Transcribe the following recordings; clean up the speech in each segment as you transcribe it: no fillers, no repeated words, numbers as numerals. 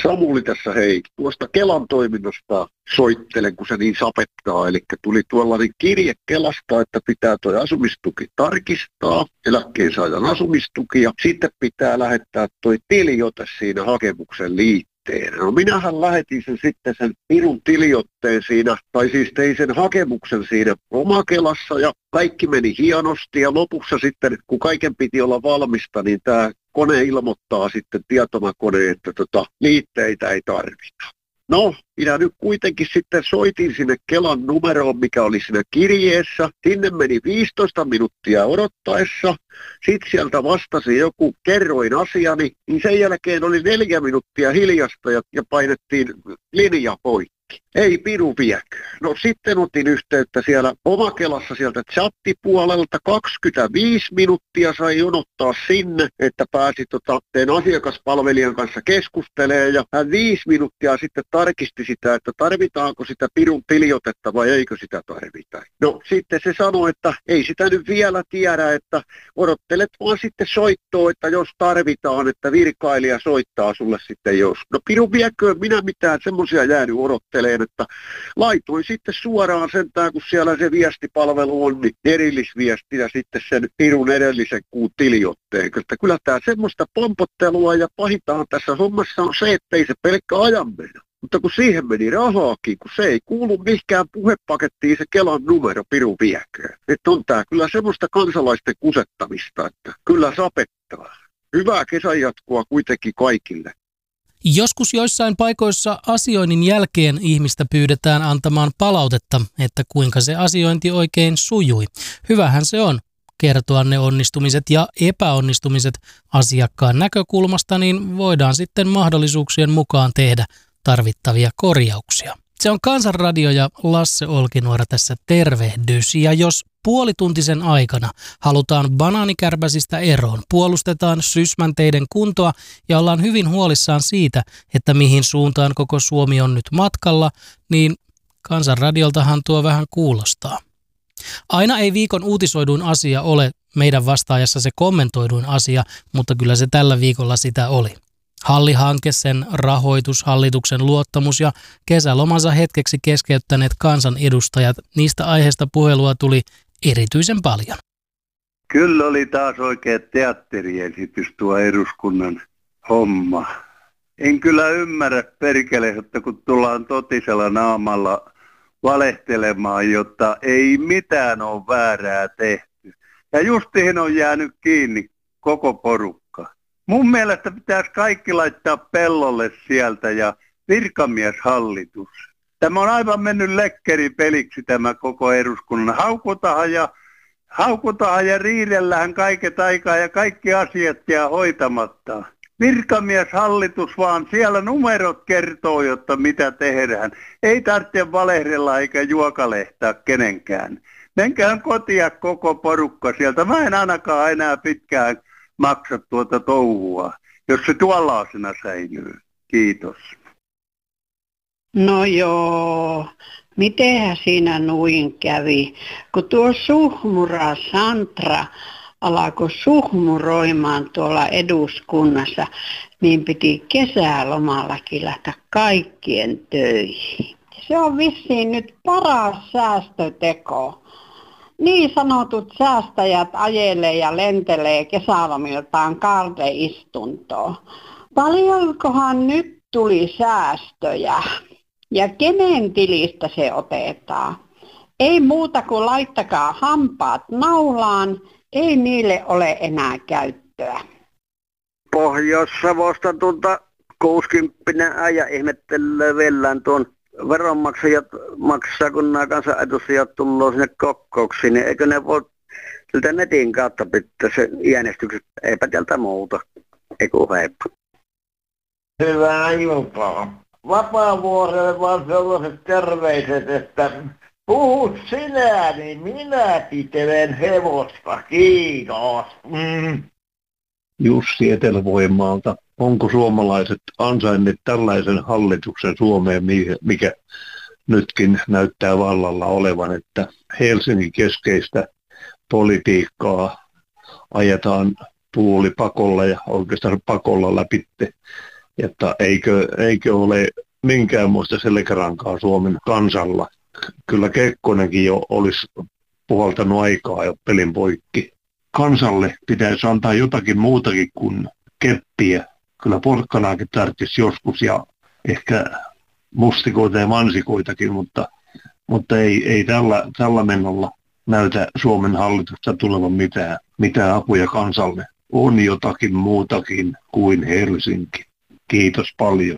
Samuli tässä hei. Tuosta Kelan toiminnosta soittelen, kun se niin sapettaa. Eli tuli tuollainen kirje Kelasta, että pitää tuo asumistuki tarkistaa, eläkkeensaajan asumistuki. Ja sitten pitää lähettää tuo tiliote siinä hakemuksen liittyen. No minähän lähetin sen pirun tiliotteen siinä, tai siis tein sen hakemuksen siinä Omakelassa ja kaikki meni hienosti ja lopussa sitten, kun kaiken piti olla valmista, niin tämä kone ilmoittaa sitten tietomakone, että liitteitä ei tarvita. No, minä nyt kuitenkin sitten soitin sinne Kelan numeroon, mikä oli siinä kirjeessä. Sinne meni 15 minuuttia odottaessa. Sitten sieltä vastasi joku, kerroin asiani, niin sen jälkeen oli 4 minuuttia hiljasta ja painettiin linja poikki. Ei piru viekö. No sitten otin yhteyttä siellä Omakelassa sieltä chattipuolelta. 25 minuuttia sai jonottaa sinne, että pääsi teidän asiakaspalvelijan kanssa keskustelemaan. Ja hän 5 minuuttia sitten tarkisti sitä, että tarvitaanko sitä pirun tiliotetta vai eikö sitä tarvita. No sitten se sanoi, että ei sitä nyt vielä tiedä, että odottelet vaan sitten soittoa, että jos tarvitaan, että virkailija soittaa sulle sitten jos. No piru viekö, minä mitään semmoisia jäänyt odottelemaan, että laitoin sitten suoraan sentään, kun siellä se viestipalvelu on, niin erillisviesti ja sitten sen pirun edellisen kuun tiliotteen. Kyllä tämä semmoista pompottelua ja pahintahan tässä hommassa on se, että ei se pelkkä ajanmeno. Mutta kun siihen meni rahaakin, kun se ei kuulu mihinkään puhepakettiin se Kelan numero piru vieköön. Että on tämä kyllä semmoista kansalaisten kusettamista, että kyllä sapettaa. Hyvää kesän jatkoa kuitenkin kaikille. Joskus joissain paikoissa asioinnin jälkeen ihmistä pyydetään antamaan palautetta, että kuinka se asiointi oikein sujui. Hyvähän se on kertoa ne onnistumiset ja epäonnistumiset asiakkaan näkökulmasta, niin voidaan sitten mahdollisuuksien mukaan tehdä tarvittavia korjauksia. Se on Kansanradio ja Lasse Olkinuora tässä tervehdys. Ja jos puolituntisen aikana halutaan banaanikärpäsistä eroon, puolustetaan sysmänteiden kuntoa ja ollaan hyvin huolissaan siitä, että mihin suuntaan koko Suomi on nyt matkalla, niin Kansanradioltahan tuo vähän kuulostaa. Aina ei viikon uutisoiduin asia ole meidän vastaajassa se kommentoiduin asia, mutta kyllä se tällä viikolla sitä oli. Hallihanke, sen rahoitus, hallituksen luottamus ja kesälomansa hetkeksi keskeyttäneet kansanedustajat, niistä aiheesta puhelua tuli erityisen paljon. Kyllä oli taas oikea teatteriesitys tuo eduskunnan homma. En kyllä ymmärrä perkele, että kun tullaan totisella naamalla valehtelemaan, jotta ei mitään ole väärää tehty. Ja justiin on jäänyt kiinni koko porukka. Mun mielestä pitäisi kaikki laittaa pellolle sieltä ja virkamieshallitus. Tämä on aivan mennyt lekkeripeliksi tämä koko eduskunnan. Haukutahan ja riidellähän kaiket aikaa ja kaikki asiat jää hoitamatta. Virkamieshallitus vaan, siellä numerot kertoo, jotta mitä tehdään. Ei tarvitse valehdella eikä juokalehtaa kenenkään. Menkään kotia koko porukka sieltä. Mä en ainakaan enää pitkään maksa tuota touhua, jos se tuollaisena säilyy. Kiitos. No joo, mitenhän siinä nuin kävi, kun tuo Suhmura Santra alkoi suhmuroimaan tuolla eduskunnassa, niin piti kesälomallakin lähteä kaikkien töihin. Se on vissiin nyt paras säästöteko. Niin sanotut säästäjät ajelee ja lentelee kesälomiltaan kalteistuntoon. Paljonkohan nyt tuli säästöjä ja kenen tilistä se otetaan? Ei muuta kuin laittakaa hampaat naulaan, ei niille ole enää käyttöä. Pohjois-Savosta 60 äijä ihmettelee vellään tuon veronmaksajat maksaa, kun nämä kansanedustajat tulee sinne kokouksiin, niin eikö ne voi siltä netin kautta pitää se äänestykset, eipä täältä muuta, eikö heippa. Hyvää iltaa. Vapaavuorelle vaan sellaiset terveiset, että puhut sinä, niin minä pitelen hevosta, kiitos. Jussi Etelävoimaalta. Onko suomalaiset ansainneet tällaisen hallituksen Suomeen, mikä nytkin näyttää vallalla olevan, että Helsingin keskeistä politiikkaa ajetaan tuulipakolla ja oikeastaan pakolla läpi että eikö ole minkäänmoista selkärankaa Suomen kansalla. Kyllä Kekkonenkin jo olisi puhaltanut aikaa jo pelin poikki. Kansalle pitäisi antaa jotakin muutakin kuin keppiä. Kyllä porkkanaakin tarvitsisi joskus ja ehkä mustikoita ja mansikoitakin, mutta ei tällä menolla näytä Suomen hallitusta tulevan mitään apuja kansalle. On jotakin muutakin kuin Helsinki. Kiitos paljon.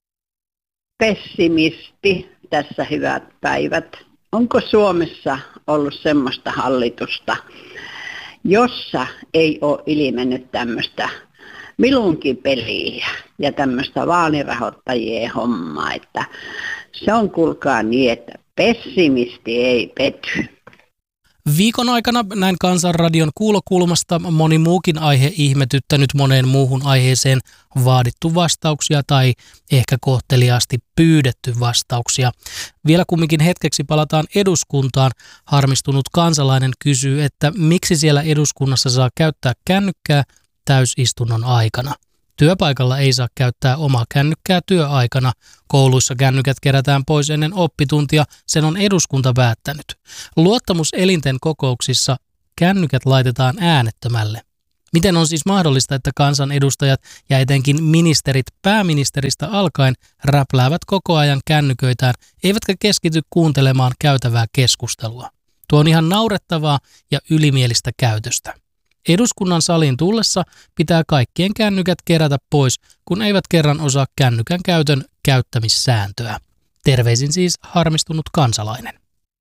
Pessimisti, tässä hyvät päivät. Onko Suomessa ollut semmoista hallitusta, jossa ei ole ilmennyt tämmöistä milunkipeliä ja tämmöistä vaalirahoittajien hommaa, että se on kuulkaa niin, että pessimisti ei pety. Viikon aikana näin Kansanradion kuulokulmasta moni muukin aihe ihmetyttänyt moneen muuhun aiheeseen vaadittu vastauksia tai ehkä kohteliaasti pyydetty vastauksia. Vielä kumminkin hetkeksi palataan eduskuntaan. Harmistunut kansalainen kysyy, että miksi siellä eduskunnassa saa käyttää kännykkää täysistunnon aikana. Työpaikalla ei saa käyttää omaa kännykkää työaikana. Kouluissa kännykät kerätään pois ennen oppituntia, sen on eduskunta päättänyt. Luottamuselinten kokouksissa kännykät laitetaan äänettömälle. Miten on siis mahdollista, että kansanedustajat ja etenkin ministerit pääministeristä alkaen räpläävät koko ajan kännyköitään, eivätkä keskity kuuntelemaan käytävää keskustelua? Tuo on ihan naurettavaa ja ylimielistä käytöstä. Eduskunnan saliin tullessa pitää kaikkien kännykät kerätä pois, kun eivät kerran osaa kännykän käytön käyttämissääntöä. Terveisin siis harmistunut kansalainen.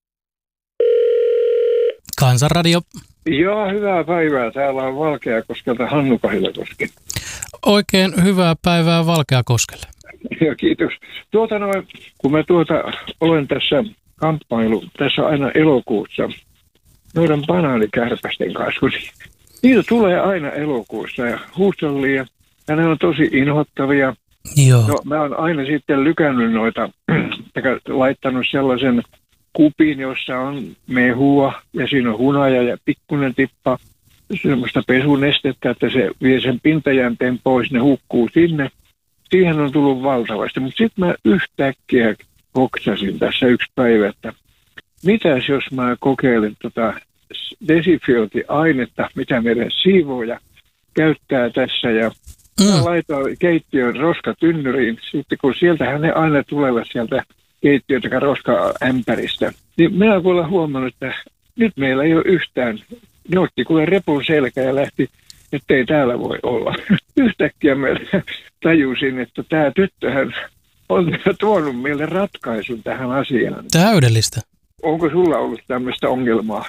Kansanradio. Joo, hyvää päivää. Täällä on Valkeakoskelta Hannu Kahilakoski. Oikein hyvää päivää Valkeakoskelle. Joo, kiitos. Kun mä olen tässä kamppailu, tässä aina elokuussa, noiden banaanikärpästen kanssa, kun niitä tulee aina elokuussa ja huustellia, ja ne on tosi inhottavia. Joo. No, mä oon aina sitten lykännyt noita, laittanut sellaisen kupin, jossa on mehua, ja siinä on hunaja ja pikkuinen tippa semmoista pesunestettä, että se vie sen pintajänteen pois, ne hukkuu sinne. Siihen on tullut valtavasti, mutta sitten mä yhtäkkiä hoksasin tässä yksi päivä, että mitäs jos mä kokeilen desinfiointiainetta, mitä meidän siivooja käyttää tässä, ja mä laitoin keittiön roskatynnyriin, sitten kun sieltähän ne aina tulevat sieltä keittiön tai roskaämpäristä, niin minä olen kuulla huomannut, että nyt meillä ei ole yhtään. Ne otti kuule repun selkä ja lähti, ettei täällä voi olla. Yhtäkkiä mä tajusin, että tämä tyttöhän on tuonut meille ratkaisun tähän asiaan. Täydellistä. Onko sulla ollut tämmöistä ongelmaa?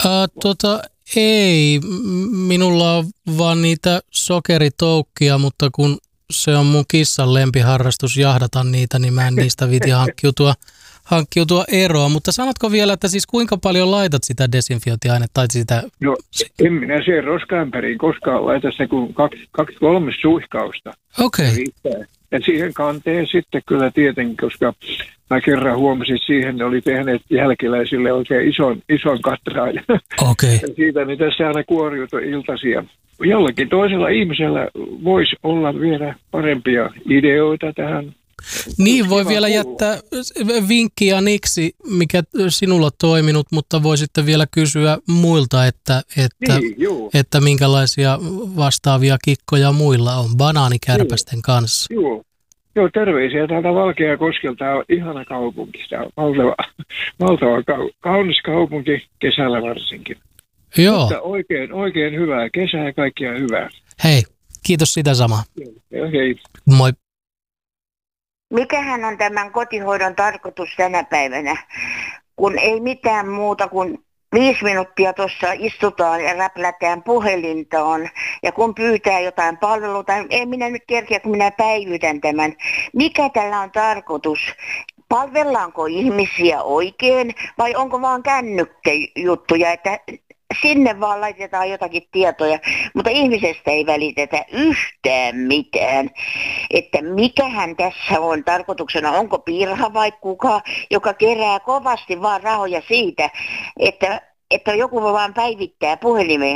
Ei. Minulla on vaan niitä sokeritoukkia, mutta kun se on mun kissan lempiharrastus jahdata niitä, niin mä en niistä viiti hankkiutua eroon. Mutta sanotko vielä, että siis kuinka paljon laitat sitä desinfiointiainetta tai sitä? No, en minä siihen roskaämpäriin koskaan laita se kuin 2-3 suihkausta. Okei. Ja siihen kanteen sitten kyllä tietenkin, koska mä kerran huomasin, siihen ne oli tehneet jälkeläisille oikein ison katraan. Okei. Ja siitä niin tässä aina kuoriutui iltaisia. Jollakin toisella ihmisellä voisi olla vielä parempia ideoita tähän. Niin, voi vielä jättää vinkkiä niksi, mikä sinulla on toiminut, mutta voi sitten vielä kysyä muilta, että minkälaisia vastaavia kikkoja muilla on banaanikärpästen kanssa. Joo, terveisiä täältä Valkeakoskelta. On ihana kaupunki. Tämä on valtava kaunis kaupunki, kesällä varsinkin. Joo. Mutta oikein hyvää kesää ja kaikkia hyvää. Hei, kiitos sitä samaa. Hei. Moi. Mikähän on tämän kotihoidon tarkoitus tänä päivänä, kun ei mitään muuta kuin 5 minuuttia tuossa istutaan ja räplätään puhelintaan ja kun pyytää jotain palveluita, ei minä nyt kerkeä, kun minä päivitän tämän. Mikä tällä on tarkoitus? Palvellaanko ihmisiä oikein vai onko vaan kännykkäjuttuja, että sinne vaan laitetaan jotakin tietoja, mutta ihmisestä ei välitetä yhtään mitään. Että mikähän tässä on tarkoituksena, onko Pirha vai kuka, joka kerää kovasti vaan rahoja siitä, että joku vaan päivittää puhelimeen.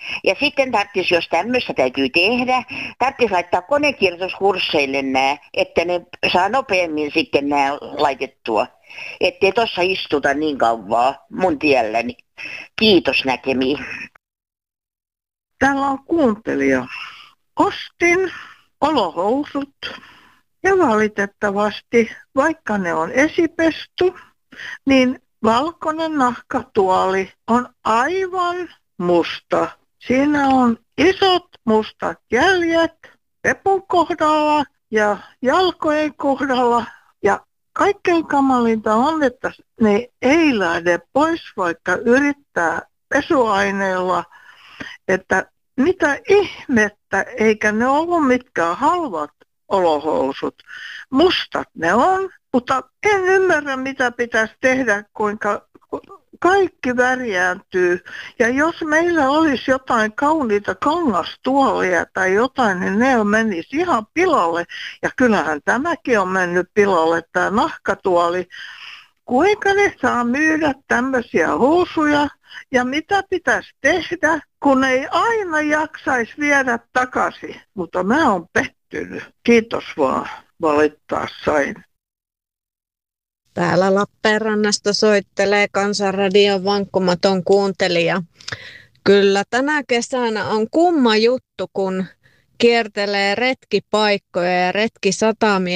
Ja sitten tarvitsisi, jos tämmöistä täytyy tehdä, tarvitsisi laittaa konekirjoituskursseille nämä, että ne saa nopeammin sitten nämä laitettua. Ettei tuossa istuta niin kauan mun tielläni. Kiitos näkemiin. Täällä on kuuntelija. Ostin olohousut ja valitettavasti, vaikka ne on esipestu, niin valkoinen nahkatuoli on aivan musta. Siinä on isot mustat jäljet pepun kohdalla ja jalkojen kohdalla. Ja kaikkein kamalinta on, että ne ei lähde pois, vaikka yrittää pesuaineella. Että mitä ihmettä, eikä ne ollut mitkään halvat olohousut. Mustat ne on, mutta en ymmärrä mitä pitäisi tehdä, kuinka kaikki värjääntyy. Ja jos meillä olisi jotain kauniita kangastuoleja tai jotain, niin ne menisi ihan pilalle. Ja kyllähän tämäkin on mennyt pilalle, tämä nahkatuoli. Kuinka ne saa myydä tämmöisiä housuja ja mitä pitäisi tehdä, kun ei aina jaksaisi viedä takaisin. Mutta mä oon pettynyt. Kiitos vaan, valittaa sain. Täällä Lappeenrannasta soittelee Kansanradion vankkumaton kuuntelija. Kyllä tänä kesänä on kumma juttu, kun kiertelee retkipaikkoja ja retkisatamia